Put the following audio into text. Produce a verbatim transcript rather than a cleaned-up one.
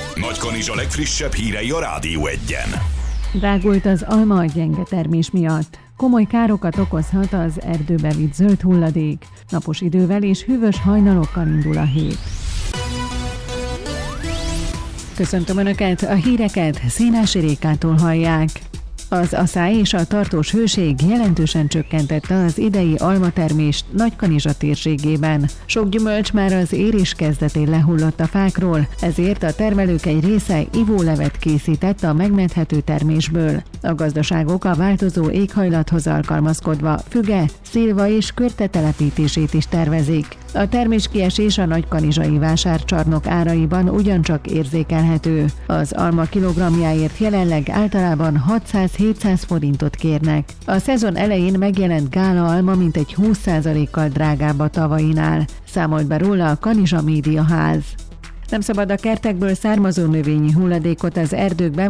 Nagykanizsa legfrissebb hírei a Rádió Egyen. Drágult az alma a gyenge termés miatt. Komoly károkat okozhat az erdőbe vitt zöld hulladék. Napos idővel és hűvös hajnalokkal indul a hét. Köszöntöm Önöket, a híreket Szénási Rékától hallják. Az aszály és a tartós hőség jelentősen csökkentette az idei almatermést Nagykanizsa térségében. Sok gyümölcs már az érés kezdetén lehullott a fákról, ezért a termelők egy része ivólevet készített a megmenthető termésből. A gazdaságok a változó éghajlathoz alkalmazkodva füge, szilva és körte telepítését is tervezik. A terméskiesés a nagykanizsai vásárcsarnok áraiban ugyancsak érzékelhető. Az alma kilogramjáért jelenleg általában hatszáz-hétszáz forintot kérnek. A szezon elején megjelent gála alma mintegy húsz százalékkal drágább a tavainál, számolt be róla a Kanizsa Média Ház. Nem szabad a kertekből származó növényi hulladékot az erdőkben